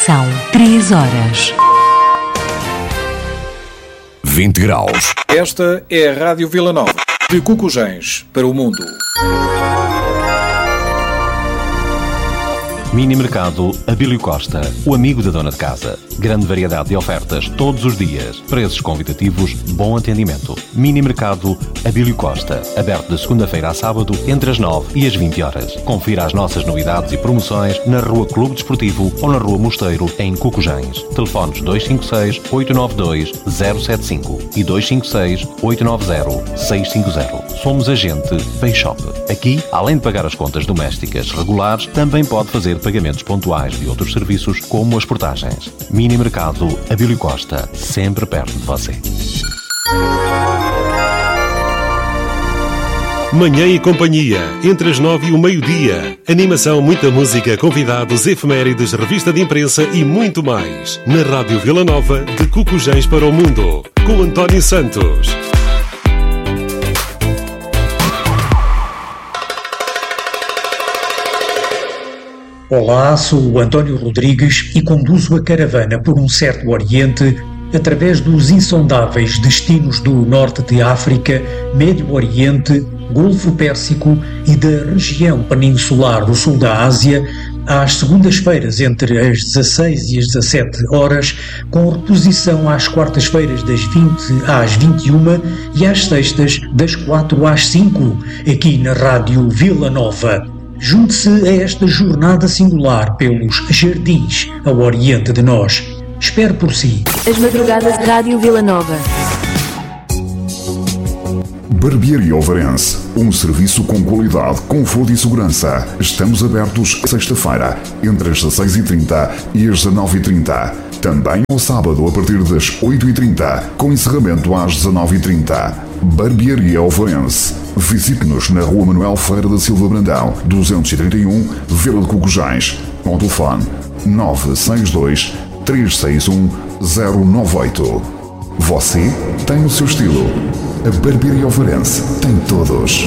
São 3 horas. 20 graus. Esta é a Rádio Vila Nova, de Cucujens para o mundo. Mini Mercado Abílio Costa, o amigo da dona de casa. Grande variedade de ofertas todos os dias. Preços convidativos, bom atendimento. Mini Mercado Abílio Costa, aberto de segunda-feira a sábado, entre as 9 e as 20 horas. Confira as nossas novidades e promoções na Rua Clube Desportivo ou na Rua Mosteiro, em Cucujens. Telefones 256-892-075 e 256-890-650. Somos agente Payshop. Aqui, além de pagar as contas domésticas regulares, também pode fazer pagamentos pontuais de outros serviços, como as portagens. Mini Mercado Abílio Costa, sempre perto de você. Manhã e companhia, entre as 9 e o meio-dia. Animação, muita música, convidados, efemérides, revista de imprensa e muito mais. Na Rádio Vila Nova, de Cucujens para o mundo, com António Santos. Olá, sou o António Rodrigues e conduzo a caravana por um certo Oriente através dos insondáveis destinos do Norte de África, Médio Oriente, Golfo Pérsico e da região peninsular do Sul da Ásia, às segundas-feiras entre as 16 e as 17 horas, com reposição às quartas-feiras das 20 às 21 e às sextas das 4 às 5, aqui na Rádio Vila Nova. Junte-se a esta jornada singular pelos jardins ao oriente de nós. Espero por si. As madrugadas de Rádio Vila Nova. Barbearia Ovarense, um serviço com qualidade, conforto e segurança. Estamos abertos sexta-feira, entre as 16h30 e as 19h30. Também ao sábado, a partir das 8h30, com encerramento às 19h30. Barbearia Ovarense. Visite-nos na Rua Manuel Ferreira da Silva Brandão, 231, Vila de Cucujens. Com telefone 962 361 098. Você tem o seu estilo. A Barbearia Ovarense tem todos.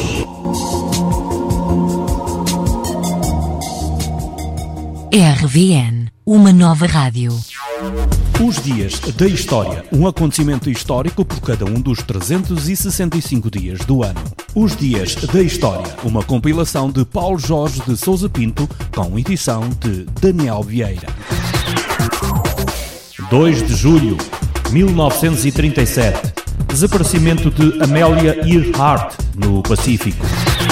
RVN, uma nova rádio. Os Dias da História, um acontecimento histórico por cada um dos 365 dias do ano. Os Dias da História, uma compilação de Paulo Jorge de Sousa Pinto, com edição de Daniel Vieira. 2 de julho, 1937. Desaparecimento de Amelia Earhart, no Pacífico.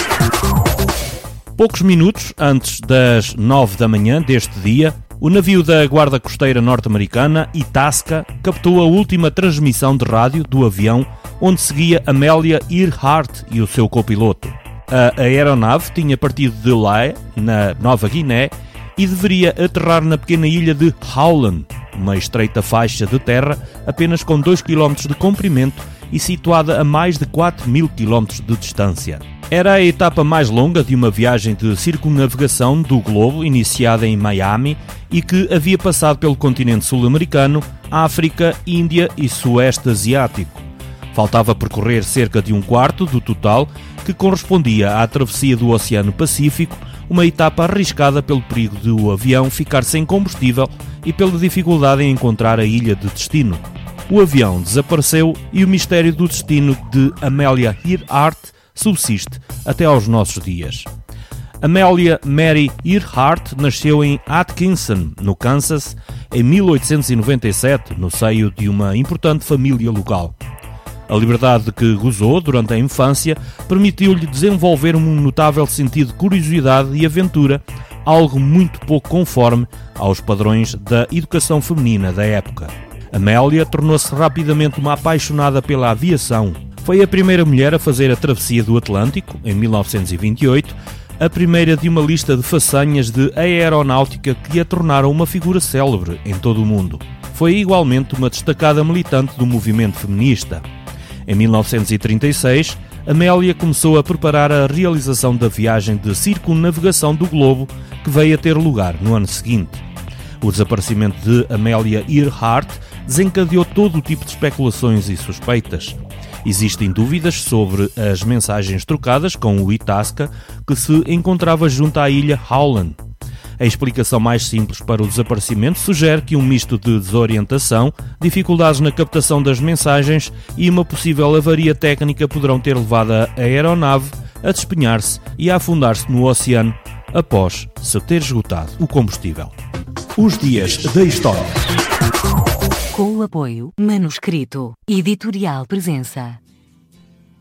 Poucos minutos antes das 9 da manhã deste dia, o navio da Guarda Costeira norte-americana, Itasca, captou a última transmissão de rádio do avião onde seguia Amelia Earhart e o seu copiloto. A aeronave tinha partido de Lae, na Nova Guiné, e deveria aterrar na pequena ilha de Howland, uma estreita faixa de terra apenas com 2 km de comprimento e situada a mais de 4.000 km de distância. Era a etapa mais longa de uma viagem de circunnavegação do globo iniciada em Miami e que havia passado pelo continente sul-americano, África, Índia e Sueste Asiático. Faltava percorrer cerca de um quarto do total, que correspondia à travessia do Oceano Pacífico, uma etapa arriscada pelo perigo de o avião ficar sem combustível e pela dificuldade em encontrar a ilha de destino. O avião desapareceu e o mistério do destino de Amelia Earhart subsiste até aos nossos dias. Amelia Mary Earhart nasceu em Atkinson, no Kansas, em 1897, no seio de uma importante família local. A liberdade que gozou durante a infância permitiu-lhe desenvolver um notável sentido de curiosidade e aventura, algo muito pouco conforme aos padrões da educação feminina da época. Amélia tornou-se rapidamente uma apaixonada pela aviação. Foi a primeira mulher a fazer a travessia do Atlântico, em 1928, a primeira de uma lista de façanhas de aeronáutica que a tornaram uma figura célebre em todo o mundo. Foi igualmente uma destacada militante do movimento feminista. Em 1936, Amélia começou a preparar a realização da viagem de circunnavegação do globo que veio a ter lugar no ano seguinte. O desaparecimento de Amelia Earhart desencadeou todo o tipo de especulações e suspeitas. Existem dúvidas sobre as mensagens trocadas com o Itasca, que se encontrava junto à ilha Howland. A explicação mais simples para o desaparecimento sugere que um misto de desorientação, dificuldades na captação das mensagens e uma possível avaria técnica poderão ter levado a aeronave a despenhar-se e a afundar-se no oceano após se ter esgotado o combustível. Os dias da história. Com o apoio Manuscrito Editorial Presença.